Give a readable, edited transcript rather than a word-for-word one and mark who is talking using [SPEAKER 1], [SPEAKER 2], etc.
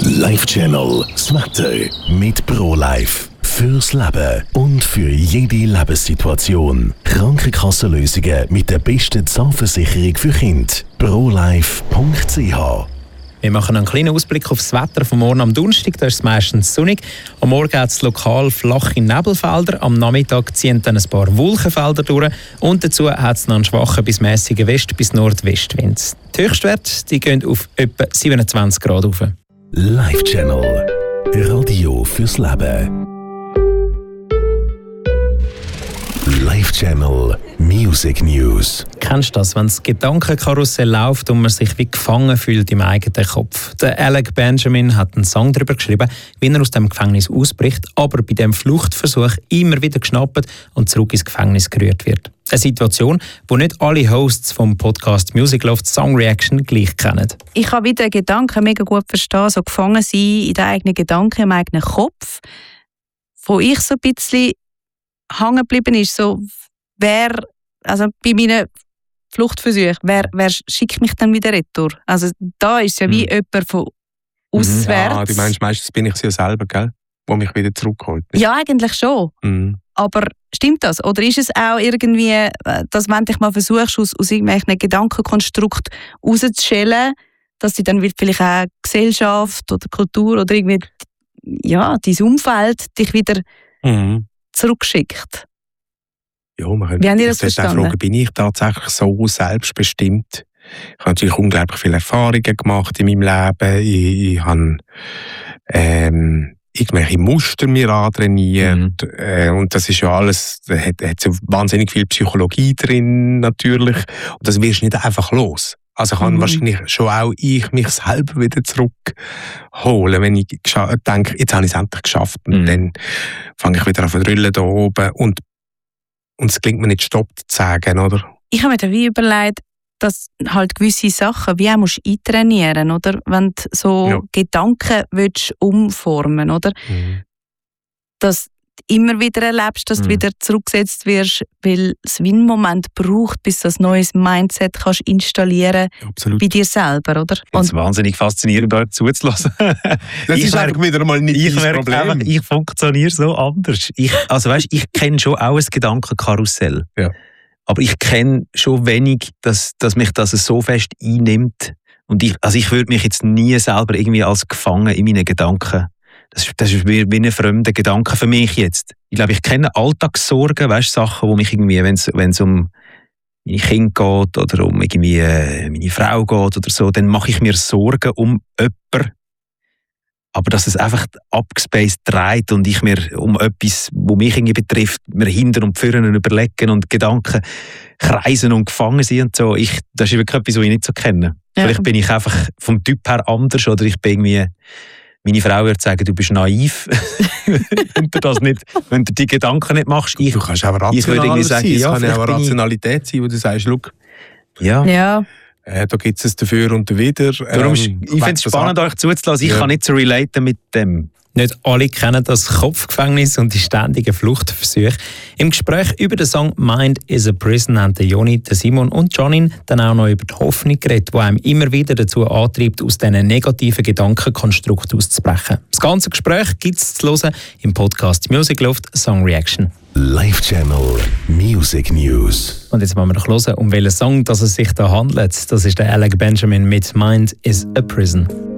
[SPEAKER 1] Life Channel, das Wetter mit ProLife. Fürs Leben und für jede Lebenssituation. Krankenkassenlösungen mit der besten Zahnversicherung für Kinder. ProLife.ch.
[SPEAKER 2] Wir machen einen kleinen Ausblick auf das Wetter vom Morgen am Donnerstag. Da ist es meistens sonnig. Am Morgen hat es lokal flache Nebelfelder. Am Nachmittag ziehen dann ein paar Wolkenfelder durch. Und dazu hat es noch einen schwachen bis mäßigen West- bis Nordwestwind. Die Höchstwerte die gehen auf etwa 27 Grad rauf.
[SPEAKER 1] Life Channel. Radio fürs Leben. Life Channel Music News.
[SPEAKER 2] Kennst du das, wenn das Gedankenkarussell läuft und man sich wie gefangen fühlt im eigenen Kopf? Der Alec Benjamin hat einen Song darüber geschrieben, wie er aus dem Gefängnis ausbricht, aber bei dem Fluchtversuch immer wieder geschnappt und zurück ins Gefängnis gerührt wird. Eine Situation, die nicht alle Hosts vom Podcast Music Loft Song Reaction gleich kennen.
[SPEAKER 3] Ich kann wieder Gedanken mega gut verstehen, so gefangen sein in den eigenen Gedanken, im eigenen Kopf. Wo ich so ein bisschen hängen geblieben ist, so, also bei meinen Fluchtversuchen, wer schickt mich dann wieder retour? Also da ist es ja wie jemand von auswärts.
[SPEAKER 4] Ja, du meinst, meistens bin ich es ja selber, gell? Wo mich wieder zurückholt.
[SPEAKER 3] Ja, eigentlich schon. Aber stimmt das? Oder ist es auch irgendwie, dass wenn du dich mal versuchst, aus irgendwelchen Gedankenkonstrukt rauszuschälen, dass sie dann vielleicht auch Gesellschaft oder Kultur oder irgendwie, ja, dein Umfeld dich wieder zurückschickt?
[SPEAKER 4] Ja, man
[SPEAKER 3] Wie haben
[SPEAKER 4] könnte
[SPEAKER 3] ihr das verstanden?
[SPEAKER 4] fragen, bin ich tatsächlich so selbstbestimmt? Ich habe natürlich unglaublich viele Erfahrungen gemacht in meinem Leben. Ich habe irgendwelche Muster mir antrainiert. Und das ist ja alles, da hat so wahnsinnig viel Psychologie drin, natürlich. Und das wirst du nicht einfach los. Also kann wahrscheinlich schon auch ich mich selber wieder zurückholen, wenn ich denke, jetzt habe ich es endlich geschafft. Und dann fange ich wieder an zu drüllen da oben. Und es gelingt mir nicht, Stopp zu sagen, oder?
[SPEAKER 3] Ich habe mir dann wie überlegt, dass halt gewisse Sachen wie auch musst eintrainieren, oder? Wenn du so Gedanken willst umformen, oder? Dass du immer wieder erlebst, dass du wieder zurückgesetzt wirst, weil es wie einen Moment braucht, bis du ein neues Mindset kannst installieren bei dir selber, oder?
[SPEAKER 5] Das ist wahnsinnig faszinierend, euch zuzulassen.
[SPEAKER 4] Das ist einfach wieder mal nicht das Problem.
[SPEAKER 5] Ich funktioniere so anders. Ich kenne schon auch ein Gedankenkarussell. Ja. Aber ich kenne schon wenig, dass mich das so fest einnimmt. Und ich würde mich jetzt nie selber irgendwie als gefangen in meinen Gedanken. Das ist wie ein fremder Gedanke für mich jetzt. Ich glaube, ich kenne Alltagssorgen, Sachen, die mich irgendwie, wenn es um meine Kinder geht oder um irgendwie meine Frau geht oder so, dann mache ich mir Sorgen um jemanden. Aber dass es einfach abgespaced dreht und ich mir um etwas, was mich irgendwie betrifft, mir hinten und vorne überlegen und Gedanken kreisen und gefangen sind und so, das ist wirklich etwas, was ich nicht so kenne. Ja. Vielleicht bin ich einfach vom Typ her anders oder ich bin irgendwie... Meine Frau würde sagen, du bist naiv, wenn du die Gedanken nicht machst.
[SPEAKER 4] Du kannst auch rational sein. Es kann ja auch Rationalität sein, wo du sagst, schau, da gibt es dafür und dawider.
[SPEAKER 5] Darum ich finde es spannend, euch zuzulassen. Ich kann nicht so relaten mit dem.
[SPEAKER 2] Nicht alle kennen das Kopfgefängnis und die ständigen Fluchtversuche. Im Gespräch über den Song «Mind is a Prison» haben Joni, Simon und Jonin dann auch noch über die Hoffnung geredet, die einem immer wieder dazu antreibt, aus diesen negativen Gedankenkonstrukten auszubrechen. Das ganze Gespräch gibt es zu hören im Podcast Music Loft Song Reaction.
[SPEAKER 1] Life Channel Music News.
[SPEAKER 2] Und jetzt wollen wir noch hören, um welchen Song es sich da handelt. Das ist der Alec Benjamin mit «Mind is a Prison».